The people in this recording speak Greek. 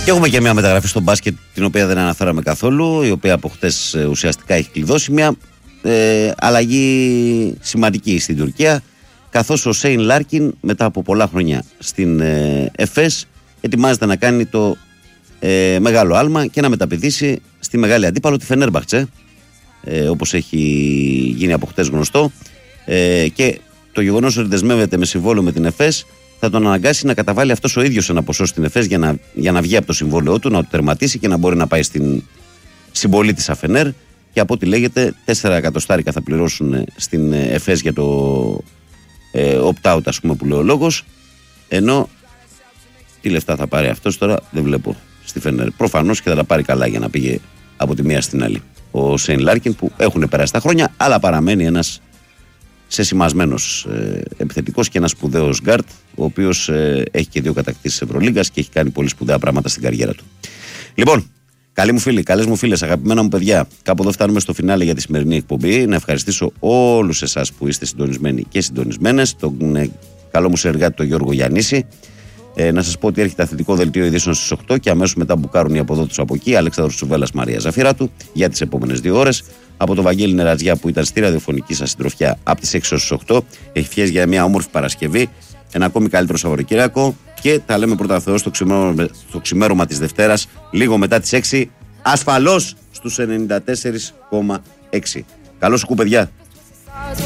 Και έχουμε και μια μεταγραφή στο μπάσκετ, την οποία δεν αναφέραμε καθόλου, η οποία από χτες ουσιαστικά έχει κλειδώσει μια αλλαγή σημαντική στην Τουρκία, καθώς ο Σέιν Λάρκιν μετά από πολλά χρόνια στην ΕΦΕΣ ετοιμάζεται να κάνει το μεγάλο άλμα και να μεταπηδήσει στη μεγάλη αντίπαλο τη Φενέρμπαχτσε, όπως έχει γίνει από χτες γνωστό, και το γεγονός ότι δεσμεύεται με συμβόλαιο με την ΕΦΕΣ θα τον αναγκάσει να καταβάλει αυτός ο ίδιος ένα ποσό στην ΕΦΕΣ για να βγει από το συμβόλαιό του, να το τερματίσει και να μπορεί να πάει στην συμπολίτη Φενέρ. Και από ό,τι λέγεται 4 εκατοστάρικα θα πληρώσουν στην ΕΦΕΣ για το opt-out, ας πούμε, που λέει ο λόγος, ενώ τι λεφτά θα πάρει αυτός τώρα δεν βλέπω στη Φενέρ. Προφανώς και θα τα πάρει καλά για να πήγε από τη μία στην άλλη ο Σέιν Λάρκιν, που έχουν περάσει τα χρόνια, αλλά παραμένει ένας σεσημασμένος επιθετικός και ένας σπουδαίος γκάρτ, ο οποίος έχει και 2 κατακτήσεις Ευρωλίγκας και έχει κάνει πολύ σπουδαία πράγματα στην καριέρα του. Λοιπόν, καλοί μου φίλοι, καλές μου φίλες, αγαπημένα μου παιδιά, κάπου εδώ φτάνουμε στο φινάλε για τη σημερινή εκπομπή. Να ευχαριστήσω όλους εσάς που είστε συντονισμένοι και συντονισμένες, τον καλό μου συνεργάτη τον Γιώργο Γιαννίση. Να σας πω ότι έρχεται αθλητικό δελτίο ειδήσεων στις 8 και αμέσως μετά μπουκάρουν οι από εδώ τους από εκεί, Αλέξανδρος Τσουβέλλας, Μαρία Ζαφυράτου, για τις επόμενες 2 ώρες. Από τον Βαγγέλη Νερατζιά που ήταν στη ραδιοφωνική σας συντροφιά από τις 6 ως τις 8. Ευχές για μια όμορφη Παρασκευή, ένα ακόμη καλύτερο Σαββατοκύριακο και τα λέμε πρώτα Θεός στο ξημέρωμα της Δευτέρας, λίγο μετά τις 6, ασφαλώς στους 94,6. Καλό σου παιδιά.